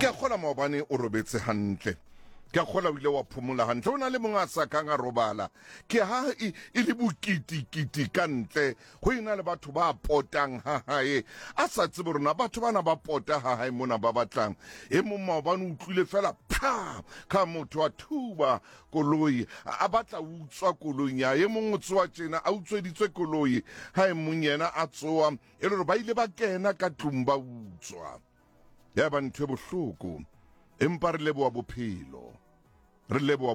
a kgola maobane o robetse hantle ke a kgola o ile wa phomola hantle o na le monga sa kang a robala ke ha e le bokiti ka ntle go ina le batho ba potang ha hae a sa tsebe rona batho bana ba pota ha hae mona ba batlang e mo maobane o tlile fela ka motho wa thuba koloi a batla utswa koloi ya e mongwe tsoa tjena a utsweditswe koloi ha e mong yena a tsoa e re ba ile ba kena ka tlumba utswa ya ba ntwe bohloko empa re leboa bophelo re leboa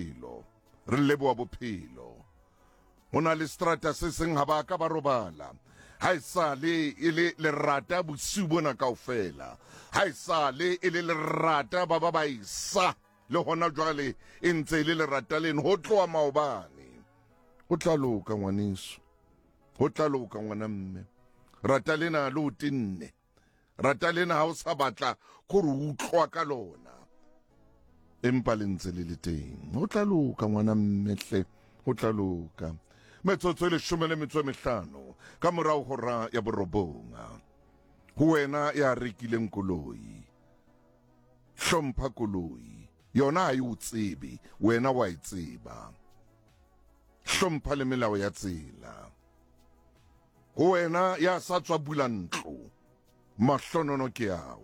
bophelo ona le strata se seng ha ba ka ba robala ha isale ile le rata bosiu bona kaofela ha isale ile le rata ba isa le hona jwale e ntse ile le rata leno ho tloa maobane ho tla loka ngwaneso ho tla loka ngwanamme rata lena le o tinne rata lena ha o sa batla go re utlwa ka lona empa le ntse le le teng ho tla loka ngwanamme hle ho tla loka metsotso le 15 ka morao hora ya borobonga ho wena ya rekileng koloi hlompha koloi yona ha e o tsebe wena wa e tseba hlompha le melao ya tsela ho wena ya sa tswa bula ntlo mahlonono ke ao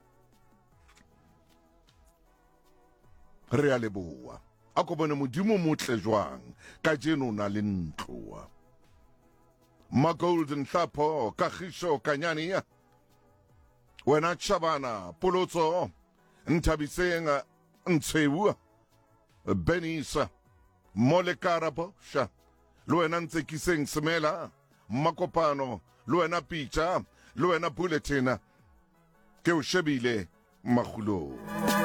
re a leboa a ko bone modimo motle jwang ka jeno na le ntloa ma golden hlapo kagiso kanyania wena chabana polotso ntabisenga ntsewa benisa molekarabo sha lo wena ntsekiseng semela makopano lo wena picha lo wena bulletin ke o shebile magulo